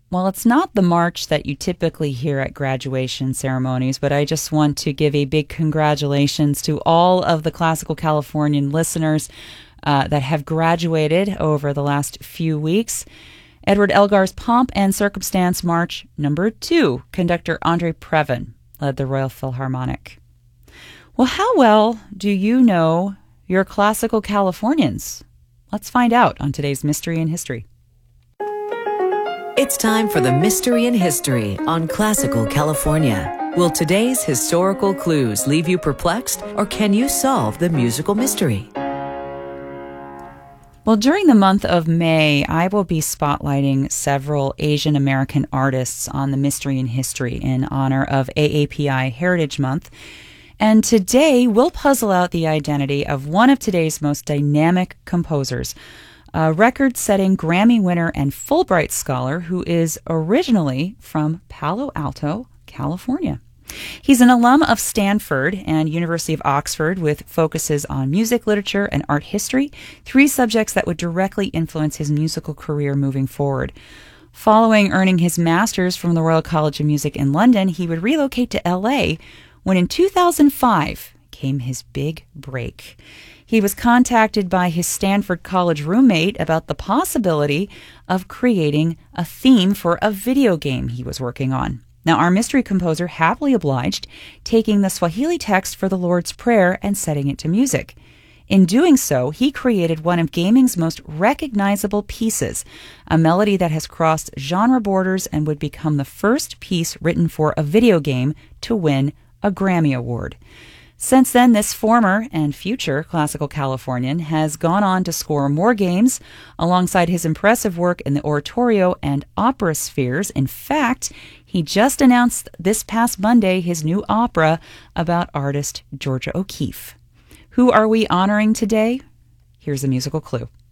Well, it's not the march that you typically hear at graduation ceremonies, but I just want to give a big congratulations to all of the Classical Californian listeners that have graduated over the last few weeks. Edward Elgar's Pomp and Circumstance March number 2, conductor Andre Previn led the Royal Philharmonic. Well, how well do you know your classical Californians? Let's find out on today's Mystery in History. It's time for the Mystery in History on Classical California. Will today's historical clues leave you perplexed, or can you solve the musical mystery? Well, during the month of May, I will be spotlighting several Asian American artists on the Mystery in History in honor of AAPI Heritage Month. And today, we'll puzzle out the identity of one of today's most dynamic composers, a record-setting Grammy winner and Fulbright scholar who is originally from Palo Alto, California. He's an alum of Stanford and University of Oxford with focuses on music, literature, and art history, 3 subjects that would directly influence his musical career moving forward. Following earning his master's from the Royal College of Music in London, he would relocate to LA when in 2005 came his big break. He was contacted by his Stanford College roommate about the possibility of creating a theme for a video game he was working on. Now, our mystery composer happily obliged, taking the Swahili text for the Lord's Prayer and setting it to music. In doing so, he created one of gaming's most recognizable pieces, a melody that has crossed genre borders and would become the first piece written for a video game to win a Grammy Award. Since then, this former and future classical Californian has gone on to score more games alongside his impressive work in the oratorio and opera spheres. In fact, he just announced this past Monday his new opera about artist Georgia O'Keeffe. Who are we honoring today? Here's a musical clue.